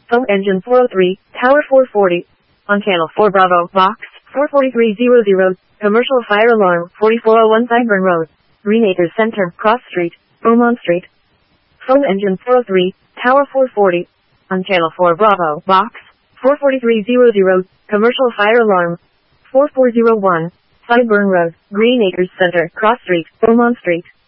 Foam engine 403, tower 440. On channel 4 Bravo, box 44300. Commercial fire alarm 4401 Sideburn Road. Green Acres Center, Cross Street, Beaumont Street. Foam engine 403, tower 440. On channel 4 Bravo, box 44300. Commercial fire alarm 4401 Sideburn Road. Green Acres Center, Cross Street, Beaumont Street.